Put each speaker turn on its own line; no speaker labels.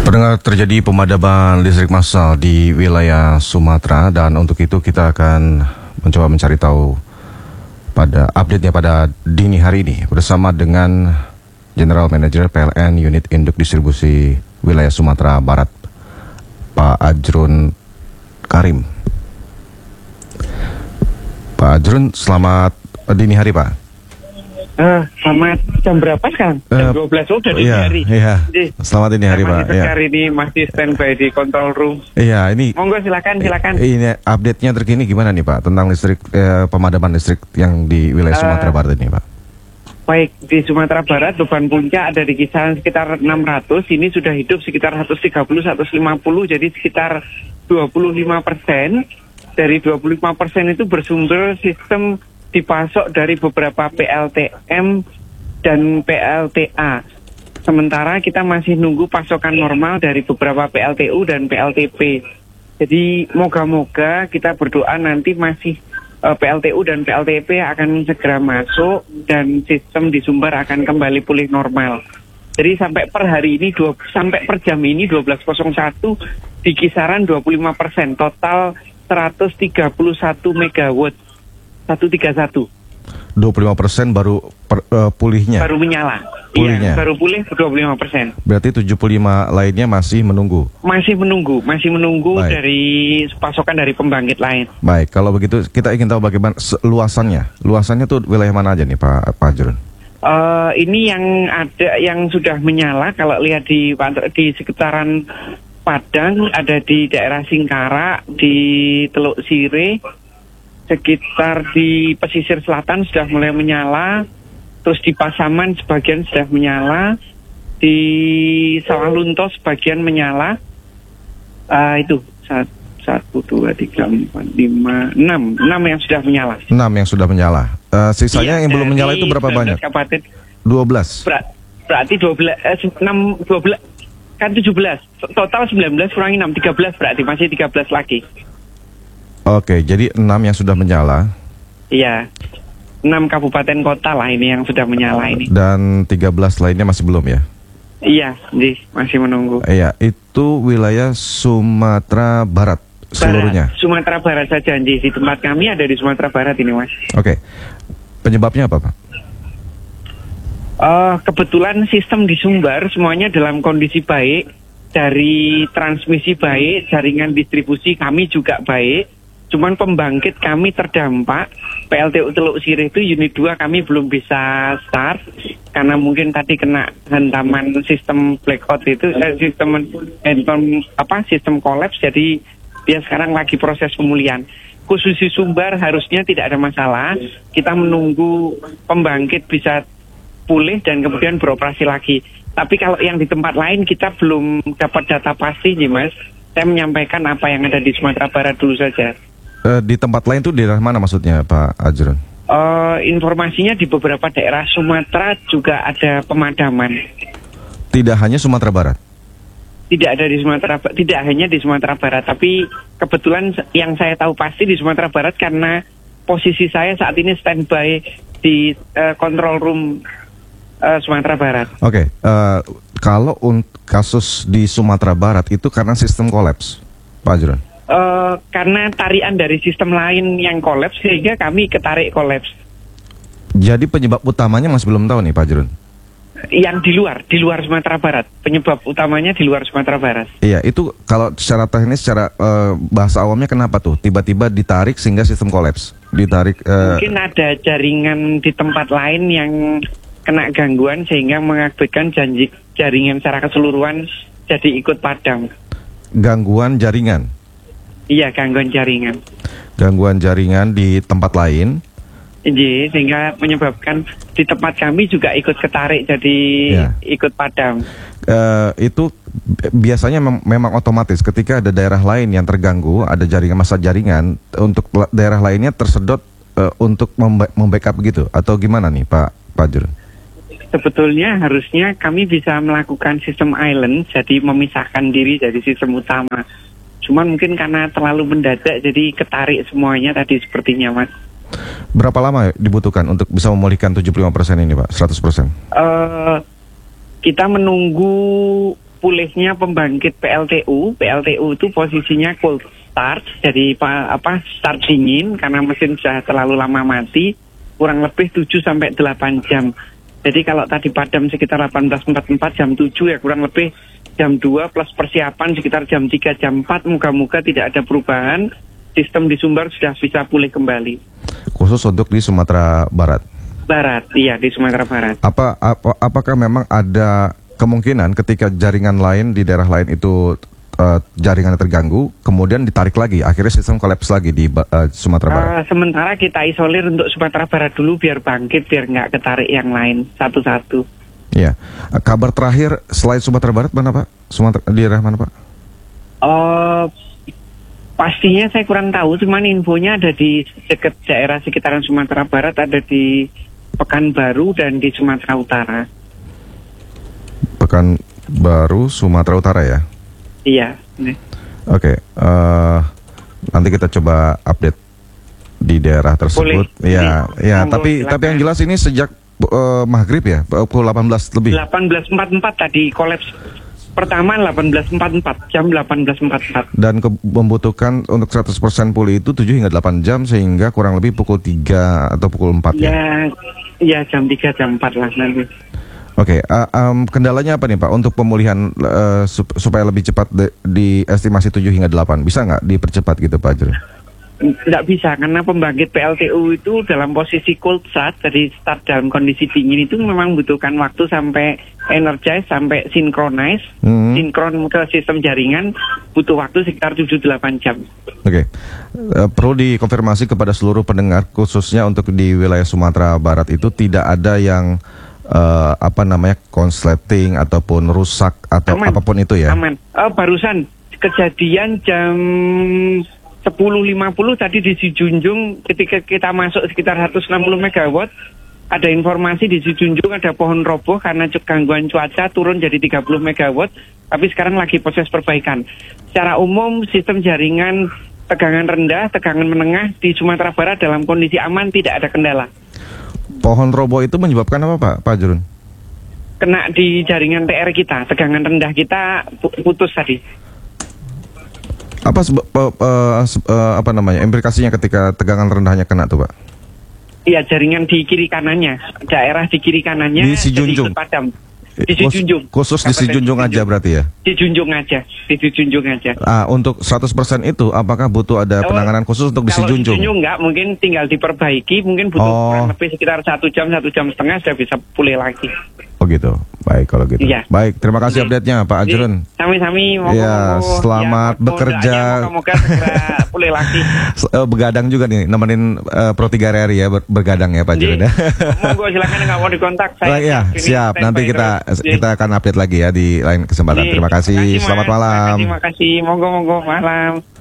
Pendengar, terjadi pemadaman listrik massal di wilayah Sumatera, dan untuk itu kita akan mencoba mencari tahu pada update-nya pada dini hari ini bersama dengan General Manager PLN Unit Induk Distribusi Wilayah Sumatera Barat, Pak Ajrun Karim. Pak Ajrun, selamat dini hari, Pak.
Selamat jam berapa sekarang? Jam 12, udah dini hari.
Iya. Selamat dini hari, Pak.
Hari ini masih standby di control room.
Iya, ini.
Monggo silakan.
Ini update-nya terkini gimana nih, Pak, tentang listrik pemadaman listrik yang di wilayah Sumatera Barat ini, Pak?
Baik, di Sumatera Barat beban puncak ada di kisaran sekitar 600. Ini sudah hidup sekitar 130-150, jadi sekitar 25%. Dari 25% itu bersumber sistem dipasok dari beberapa PLTM dan PLTA. Sementara kita masih nunggu pasokan normal dari beberapa PLTU dan PLTP. Jadi moga-moga kita berdoa nanti masih PLTU dan PLTP akan segera masuk dan sistem di Sumber akan kembali pulih normal. Jadi sampai per hari ini, sampai per jam ini 12.01 di kisaran 25%, total 131 megawatt. 131.
25% baru pulihnya?
Baru menyala.
Pulihnya?
Iya, baru pulih 25%.
Berarti 75 lainnya masih menunggu?
Masih menunggu
Baik.
Dari pasokan dari pembangkit lain.
Baik, kalau begitu kita ingin tahu bagaimana luasannya. Luasannya tuh wilayah mana aja nih, Pak Ajrun?
Ini yang ada yang sudah menyala, kalau lihat di sekitaran Padang, ada di daerah Singkarak, di Teluk Sirih, sekitar di pesisir selatan sudah mulai menyala, terus di Pasaman sebagian sudah menyala, di Sawah Lunto sebagian menyala. Itu 1, 2, 3, 4, 5, 6 yang sudah menyala.
6 yang sudah menyala. Sisanya yang belum menyala itu berapa banyak? 12.
Berarti 12 kan 17. Total 19 kurangi 6, 13 berarti masih 13 lagi.
Oke, jadi 6 yang sudah menyala.
Iya, 6 kabupaten kota lah ini yang sudah menyala ini.
Dan 13 lainnya masih belum ya?
Iya, masih menunggu.
Iya, itu wilayah Sumatera Barat seluruhnya?
Sumatera Barat saja, di tempat kami ada di Sumatera Barat ini, Mas.
Oke, penyebabnya apa, Pak?
Kebetulan sistem di Sumbar semuanya dalam kondisi baik. Dari transmisi baik, jaringan distribusi kami juga baik. Cuman pembangkit kami terdampak. PLTU Teluk Sirih itu unit 2 kami belum bisa start karena mungkin tadi kena hantaman sistem blackout itu, sistem kolaps, jadi dia sekarang lagi proses pemulihan. Khusus di Sumbar harusnya tidak ada masalah. Kita menunggu pembangkit bisa pulih dan kemudian beroperasi lagi. Tapi kalau yang di tempat lain kita belum dapat data pasti nih, Mas. Saya menyampaikan apa yang ada di Sumatera Barat dulu saja.
Di tempat lain itu di daerah mana maksudnya, Pak Ajrun?
Informasinya di beberapa daerah Sumatera juga ada pemadaman.
Tidak hanya Sumatera Barat?
Tidak hanya di Sumatera Barat, tapi kebetulan yang saya tahu pasti di Sumatera Barat karena posisi saya saat ini standby di control room Sumatera Barat.
Oke, kalau kasus di Sumatera Barat itu karena sistem kolaps, Pak Ajrun?
Karena tarian dari sistem lain yang kolaps sehingga kami ketarik kolaps.
Jadi penyebab utamanya masih belum tahu nih, Pak Ajrun?
Yang di luar Sumatera Barat. Penyebab utamanya di luar Sumatera Barat.
Iya, itu kalau secara teknis, secara bahasa awamnya kenapa tuh tiba-tiba ditarik sehingga sistem kolaps?
Mungkin ada jaringan di tempat lain yang kena gangguan sehingga mengakibatkan jaringan secara keseluruhan jadi ikut padam.
Gangguan jaringan?
Iya, gangguan jaringan.
Gangguan jaringan di tempat lain?
Iya, sehingga menyebabkan di tempat kami juga ikut ketarik jadi ikut padam.
Itu biasanya memang otomatis ketika ada daerah lain yang terganggu, ada masa jaringan, untuk daerah lainnya tersedot untuk membackup gitu, atau gimana nih, Pak Ajrun?
Sebetulnya harusnya kami bisa melakukan sistem island, jadi memisahkan diri dari sistem utama. Cuman mungkin karena terlalu mendadak jadi ketarik semuanya tadi sepertinya, Mas.
Berapa lama dibutuhkan untuk bisa memulihkan 75% ini, Pak? 100%?
Kita menunggu pulihnya pembangkit PLTU. PLTU itu posisinya cold start, jadi start dingin karena mesin sudah terlalu lama mati, kurang lebih 7 sampai 8 jam. Jadi kalau tadi padam sekitar 18.44 jam 7 ya kurang lebih jam 2 plus persiapan sekitar jam 3 jam 4, moga-moga tidak ada perubahan, sistem di Sumbar sudah bisa pulih kembali.
Khusus untuk di Sumatera Barat?
Barat, iya di Sumatera Barat.
Apakah memang ada kemungkinan ketika jaringan lain di daerah lain itu jaringannya terganggu, kemudian ditarik lagi, akhirnya sistem kolaps lagi di Sumatera Barat?
Sementara kita isolir untuk Sumatera Barat dulu biar bangkit, biar nggak ketarik yang lain satu-satu.
Iya. Kabar terakhir selain Sumatera Barat mana Pak? Di daerah mana Pak?
Pastinya saya kurang tahu, cuman infonya ada di dekat daerah sekitaran Sumatera Barat, ada di Pekanbaru dan di Sumatera Utara.
Pekanbaru, Sumatera Utara ya?
Iya.
Oke, nanti kita coba update di daerah tersebut. Iya, ya. Tapi yang jelas ini sejak maghrib ya, pukul 18 lebih.
18.44 tadi kolaps pertama 18.44 jam 18.44.
Dan membutuhkan untuk 100% pulih itu 7 hingga 8 jam sehingga kurang lebih pukul 3 atau pukul 4 ya.
Ya jam 3 jam 4 lah nanti.
Oke, kendalanya apa nih Pak untuk pemulihan supaya lebih cepat di estimasi 7 hingga 8? Bisa nggak dipercepat gitu Pak Ajrun?
Nggak bisa, karena pembangkit PLTU itu dalam posisi cold start, jadi start dalam kondisi dingin itu memang membutuhkan waktu sampai energize, sampai synchronize, sinkron ke sistem jaringan, butuh waktu sekitar 7-8 jam.
Oke. Perlu dikonfirmasi kepada seluruh pendengar, khususnya untuk di wilayah Sumatera Barat itu tidak ada yang konsleting ataupun rusak atau
aman,
apapun itu ya?
Aman. Barusan kejadian jam 10.50 tadi di Sijunjung ketika kita masuk sekitar 160 megawatt, ada informasi di Sijunjung ada pohon roboh karena gangguan cuaca turun jadi 30 megawatt, tapi sekarang lagi proses perbaikan. Secara umum sistem jaringan tegangan rendah, tegangan menengah di Sumatera Barat dalam kondisi aman, tidak ada kendala.
Pohon roboh itu menyebabkan apa Pak Ajrun?
Kena di jaringan TR kita, tegangan rendah kita putus tadi.
Implikasinya ketika tegangan rendahnya kena tuh Pak?
Iya, jaringan di kiri kanannya, daerah di kiri kanannya
di Sijunjung.
Padam. Di Sijunjung.
Khusus di Sijunjung aja berarti ya?
Di Junjung aja.
Untuk 100% itu apakah butuh ada penanganan khusus untuk di Sijunjung?
Kalau di Sijunjung enggak, mungkin tinggal diperbaiki, mungkin butuh kurang lebih sekitar 1 jam setengah sudah bisa pulih lagi.
Oh gitu. Baik kalau gitu.
Iya.
Baik, terima kasih update-nya Pak Ajrun.
Sami-sami.
Ya, selamat bekerja.
Moga segera pulih lagi.
Begadang juga nih, nemenin Pro 3 RRI ya, bergadang ya Pak Ajrun ya.
Monggo silakan, nggak mau dikontak saya.
Ya, siap. Nanti kita akan update lagi ya di lain kesempatan. Terima kasih. Selamat malam.
Terima kasih. Monggo malam.